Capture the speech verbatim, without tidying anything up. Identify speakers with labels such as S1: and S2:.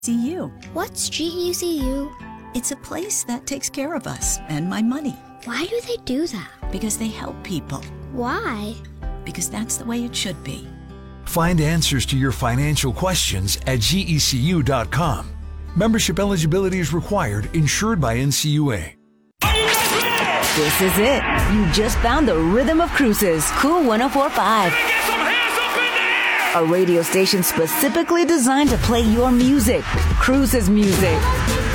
S1: G E C U.
S2: What's G E C U?
S1: It's a place that takes care of us and my money.
S2: Why do they do that?
S1: Because they help people.
S2: Why?
S1: Because that's the way it should be.
S3: Find answers to your financial questions at G E C U dot com. Membership eligibility is required, insured by N C U A.
S4: This is it. You just found the rhythm of Cruises. Cool one oh four point five. A radio station specifically designed to play your music. Cruises music.